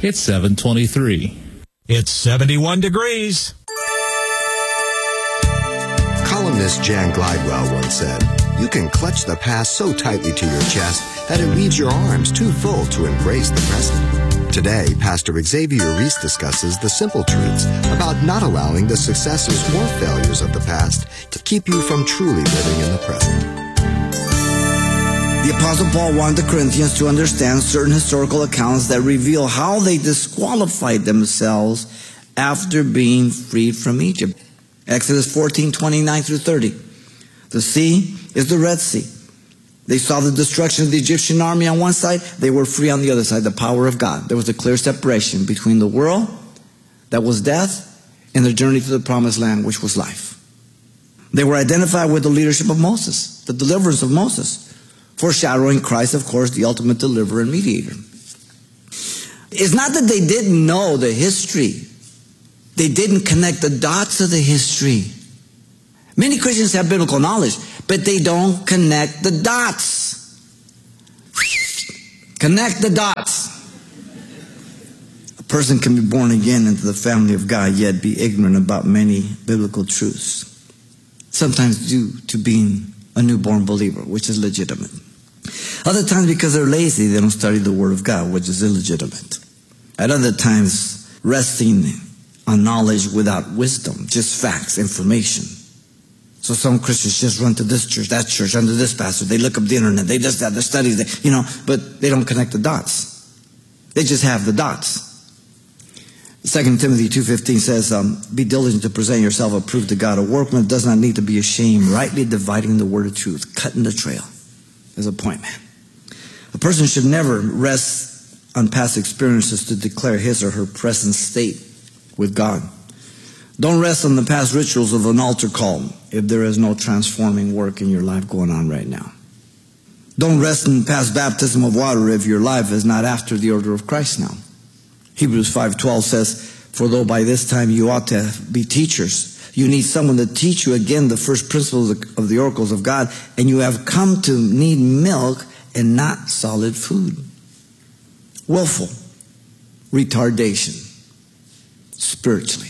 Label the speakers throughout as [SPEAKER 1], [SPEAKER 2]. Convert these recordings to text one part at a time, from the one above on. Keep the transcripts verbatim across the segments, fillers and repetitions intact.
[SPEAKER 1] It's seven twenty-three.
[SPEAKER 2] It's seventy-one degrees.
[SPEAKER 3] Columnist Jan Glidewell once said, "You can clutch the past so tightly to your chest that it leaves your arms too full to embrace the present." Today, Pastor Xavier Reese discusses the simple truths about not allowing the successes or failures of the past to keep you from truly living in the present.
[SPEAKER 4] The Apostle Paul wanted the Corinthians to understand certain historical accounts that reveal how they disqualified themselves after being freed from Egypt. Exodus fourteen, twenty-nine through thirty. The sea is the Red Sea. They saw the destruction of the Egyptian army on one side. They were free on the other side, the power of God. There was a clear separation between the world, that was death, and the journey to the promised land, which was life. They were identified with the leadership of Moses, the deliverance of Moses, foreshadowing Christ, of course, the ultimate deliverer and mediator. It's not that they didn't know the history. They didn't connect the dots of the history. Many Christians have biblical knowledge, but they don't connect the dots. Connect the dots. A person can be born again into the family of God, yet be ignorant about many biblical truths. Sometimes due to being a newborn believer, which is legitimate. Other times because they're lazy, they don't study the Word of God, which is illegitimate. At other times, resting on knowledge without wisdom, just facts, information. So some Christians just run to this church, that church, under this pastor. They look up the internet. They just have their studies, they, you know, but they don't connect the dots. They just have the dots. Second Timothy two fifteen says, um, be diligent to present yourself approved to God, a workman that does not need to be ashamed, rightly dividing the word of truth, cutting the trail. There's a point, man. A person should never rest on past experiences to declare his or her present state with God. Don't rest on the past rituals of an altar call if there is no transforming work in your life going on right now. Don't rest in past baptism of water if your life is not after the order of Christ now. Hebrews five twelve says, for though by this time you ought to be teachers, you need someone to teach you again the first principles of the oracles of God, and you have come to need milk and not solid food. Willful retardation spiritually.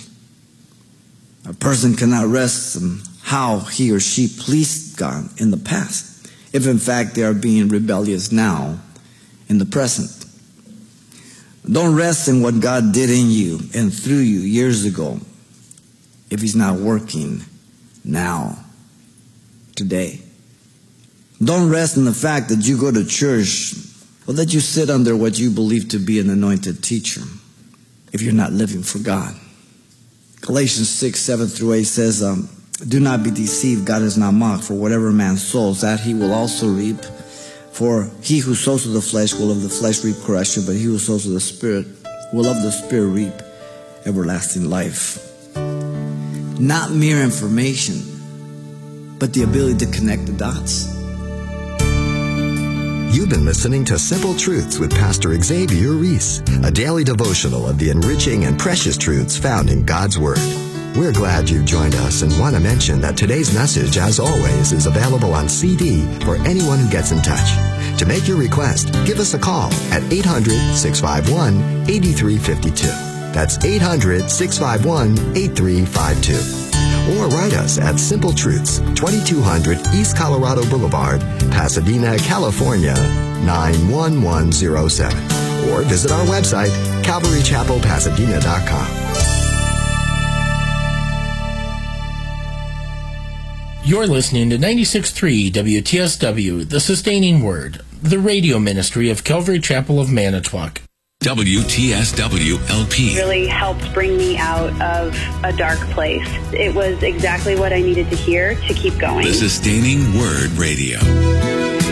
[SPEAKER 4] A person cannot rest on how he or she pleased God in the past, if in fact they are being rebellious now in the present. Don't rest in what God did in you and through you years ago if He's not working now, today. Don't rest in the fact that you go to church or that you sit under what you believe to be an anointed teacher if you're not living for God. Galatians six, seven through eight says, um, do not be deceived, God is not mocked, for whatever man sows, that he will also reap. For he who sows to the flesh will of the flesh reap corruption, but he who sows to the Spirit will of the Spirit reap everlasting life. Not mere information, but the ability to connect the dots.
[SPEAKER 3] You've been listening to Simple Truths with Pastor Xavier Reese, a daily devotional of the enriching and precious truths found in God's Word. We're glad you've joined us and want to mention that today's message, as always, is available on C D for anyone who gets in touch. To make your request, give us a call at eight hundred, six five one, eight three five two. That's eight hundred, six five one, eight three five two. Or write us at Simple Truths, twenty-two hundred East Colorado Boulevard, Pasadena, California, nine one one zero seven. Or visit our website, calvary chapel pasadena dot com.
[SPEAKER 5] You're listening to ninety-six point three W T S W, The Sustaining Word, the radio ministry of Calvary Chapel of Manitowoc.
[SPEAKER 6] W T S W L P
[SPEAKER 7] really helped bring me out of a dark place. It was exactly what I needed to hear to keep going.
[SPEAKER 6] The Sustaining Word Radio.